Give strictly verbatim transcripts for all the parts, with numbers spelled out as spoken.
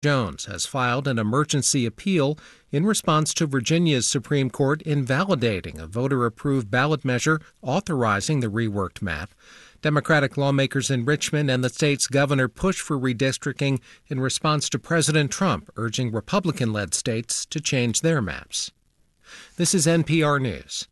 Jones has filed an emergency appeal in response to Virginia's Supreme Court invalidating a voter-approved ballot measure authorizing the reworked map. Democratic lawmakers in Richmond and the state's governor pushed for redistricting in response to President Trump urging Republican-led states to change their maps. This is N P R News.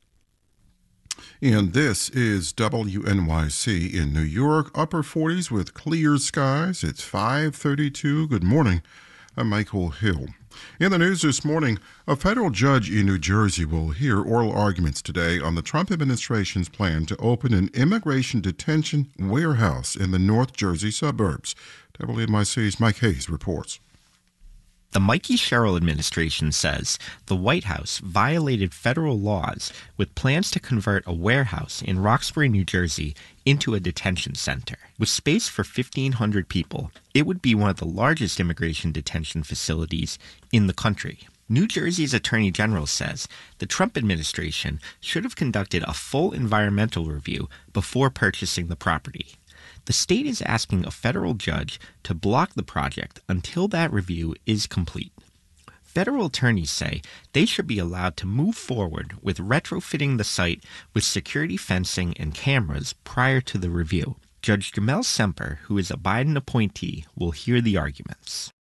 And this is W N Y C in New York, upper forties with clear skies. It's five thirty-two. Good morning. I'm Michael Hill. In the news this morning, a federal judge in New Jersey will hear oral arguments today on the Trump administration's plan to open an immigration detention warehouse in the North Jersey suburbs. W N Y C's Mike Hayes reports. The Mikey Sherrill administration says the White House violated federal laws with plans to convert a warehouse in Roxbury, New Jersey, into a detention center. With space for fifteen hundred people, it would be one of the largest immigration detention facilities in the country. New Jersey's Attorney General says the Trump administration should have conducted a full environmental review before purchasing the property. The state is asking a federal judge to block the project until that review is complete. Federal attorneys say they should be allowed to move forward with retrofitting the site with security fencing and cameras prior to the review. Judge Jamel Semper, who is a Biden appointee, will hear the arguments.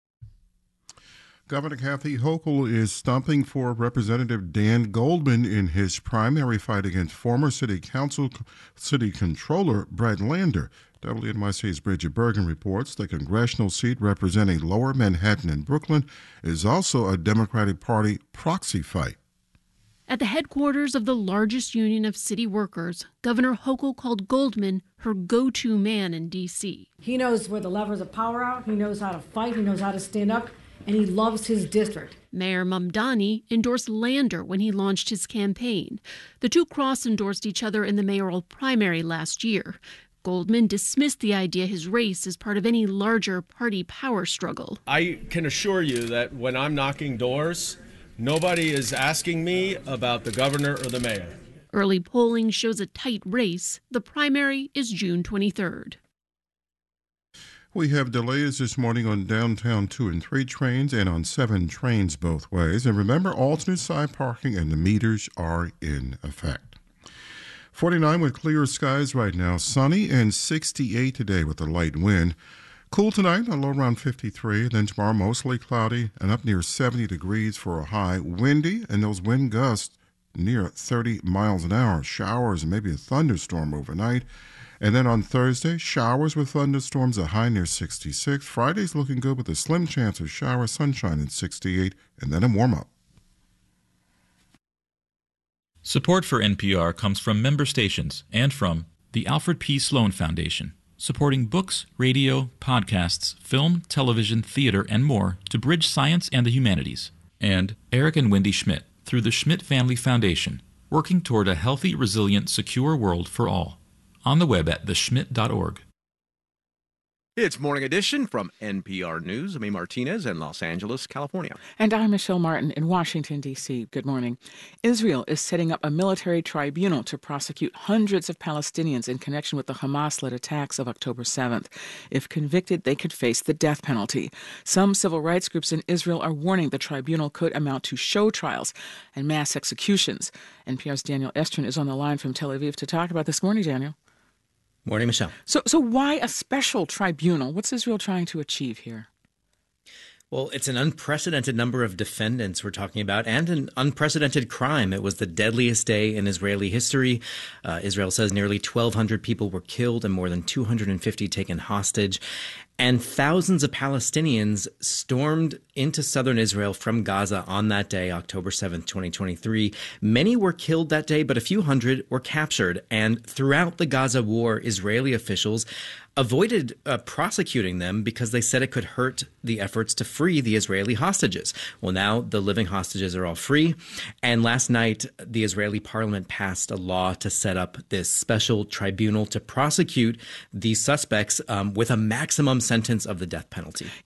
Governor Kathy Hochul is stumping for Representative Dan Goldman in his primary fight against former City Council City Controller Brett Lander. W N Y C's Bridget Bergen reports the congressional seat representing Lower Manhattan and Brooklyn is also a Democratic Party proxy fight. At the headquarters of the largest union of city workers, Governor Hochul called Goldman her go-to man in D C. He knows where the levers of power are. He knows how to fight. He knows how to stand up. And he loves his district. Mayor Mamdani endorsed Lander when he launched his campaign. The two cross-endorsed each other in the mayoral primary last year. Goldman dismissed the idea his race is part of any larger party power struggle. I can assure you that when I'm knocking doors, nobody is asking me about the governor or the mayor. Early polling shows a tight race. The primary is June twenty-third. We have delays this morning on downtown two and three trains and on seven trains both ways. And remember, alternate side parking and the meters are in effect. forty-nine with clear skies right now. Sunny and sixty-eight today with a light wind. Cool tonight, a low around fifty-three. Then tomorrow, mostly cloudy and up near seventy degrees for a high. Windy, and those wind gusts near thirty miles an hour. Showers and maybe a thunderstorm overnight. And then on Thursday, showers with thunderstorms, a high near sixty-six. Friday's looking good with a slim chance of shower, sunshine at sixty-eight, and then a warm-up. Support for N P R comes from member stations and from the Alfred P. Sloan Foundation, supporting books, radio, podcasts, film, television, theater, and more to bridge science and the humanities. And Eric and Wendy Schmidt through the Schmidt Family Foundation, working toward a healthy, resilient, secure world for all. On the web at the schmidt dot org. It's Morning Edition from N P R News. I'm E. Martinez in Los Angeles, California. And I'm Michelle Martin in Washington, D C. Good morning. Israel is setting up a military tribunal to prosecute hundreds of Palestinians in connection with the Hamas-led attacks of October seventh. If convicted, they could face the death penalty. Some civil rights groups in Israel are warning the tribunal could amount to show trials and mass executions. N P R's Daniel Estrin is on the line from Tel Aviv to talk about this. Morning, Daniel. Morning, Michelle. So, so why a special tribunal? What's Israel trying to achieve here? Well, it's an unprecedented number of defendants we're talking about and an unprecedented crime. It was the deadliest day in Israeli history. Uh, Israel says nearly twelve hundred people were killed and more than two hundred fifty taken hostage. And thousands of Palestinians stormed into southern Israel from Gaza on that day, October seventh, twenty twenty-three. Many were killed that day, but a few hundred were captured. And throughout the Gaza war, Israeli officials avoided uh, prosecuting them because they said it could hurt the efforts to free the Israeli hostages. Well, now the living hostages are all free. And last night, the Israeli parliament passed a law to set up this special tribunal to prosecute these suspects um, with a maximum sentence of the death penalty.